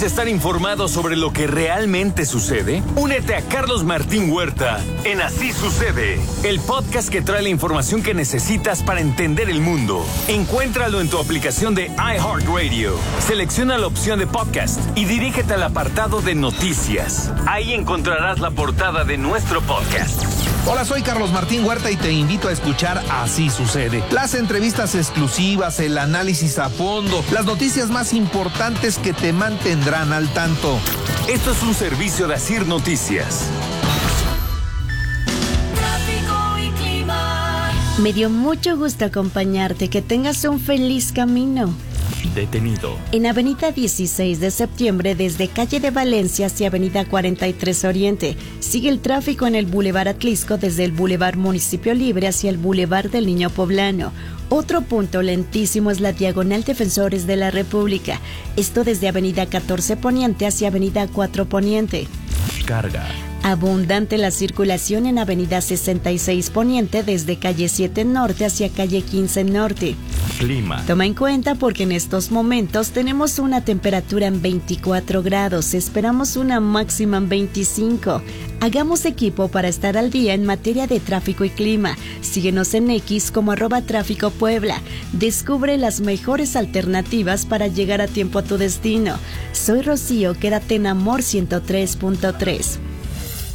¿Quieres estar informado sobre lo que realmente sucede? Únete a Carlos Martín Huerta en Así Sucede, el podcast que trae la información que necesitas para entender el mundo. Encuéntralo en tu aplicación de iHeartRadio. Selecciona la opción de podcast y dirígete al apartado de noticias. Ahí encontrarás la portada de nuestro podcast. Hola, soy Carlos Martín Huerta y te invito a escuchar Así Sucede. Las entrevistas exclusivas, el análisis a fondo, las noticias más importantes que te mantendrán al tanto. Esto es un servicio de Asir Noticias. Tráfico y clima. Me dio mucho gusto acompañarte. Que tengas un feliz camino. Detenido. En Avenida 16 de Septiembre, desde Calle de Valencia hacia Avenida 43 Oriente, sigue el tráfico en el Boulevard Atlisco desde el Boulevard Municipio Libre hacia el Boulevard del Niño Poblano. Otro punto lentísimo es la Diagonal Defensores de la República, esto desde Avenida 14 Poniente hacia Avenida 4 Poniente. Carga. Abundante la circulación en Avenida 66 Poniente desde Calle 7 Norte hacia Calle 15 Norte. Clima. Toma en cuenta porque en estos momentos tenemos una temperatura en 24 grados, esperamos una máxima en 25. Hagamos equipo para estar al día en materia de tráfico y clima. Síguenos en X como @Tráfico Puebla. Descubre las mejores alternativas para llegar a tiempo a tu destino. Soy Rocío, quédate en Amor 103.3.